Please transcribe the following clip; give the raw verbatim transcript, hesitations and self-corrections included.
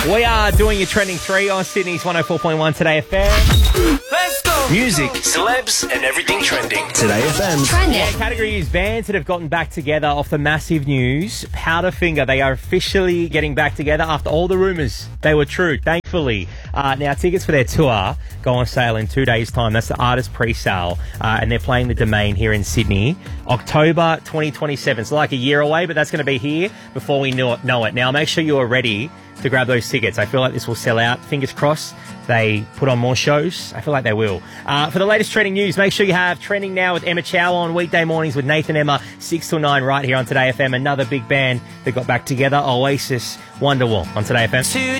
We are doing your trending three on Sydney's one oh four point one Today F M. Let's go. Music, celebs, and everything trending. Today F M. Trending. Yeah, category is bands that have gotten back together off the massive news. Powderfinger, they are officially getting back together after all the rumours. They were true, thankfully. Uh, now, tickets for their tour go on sale in two days' time. That's the artist pre-sale, uh, and they're playing the Domain here in Sydney, October twenty twenty-seven. So like a year away, but that's going to be here before we know it. Know it. Now, make sure you are ready to grab those tickets. I feel like this will sell out. Fingers crossed they put on more shows. I feel like they will. Uh, for the latest trending news, make sure you have Trending Now with Emma Chow on weekday mornings with Nathan Emma, six till nine right here on Today F M. Another big band that got back together, Oasis, Wonderwall on Today F M.